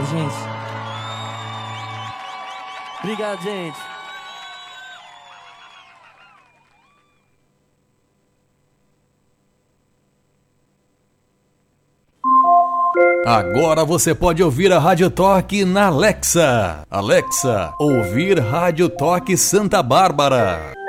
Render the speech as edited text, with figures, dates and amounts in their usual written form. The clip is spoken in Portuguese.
Obrigado, gente. Obrigado, gente. Agora você pode ouvir a Rádio Toque na Alexa. Alexa, ouvir Rádio Toque Santa Bárbara.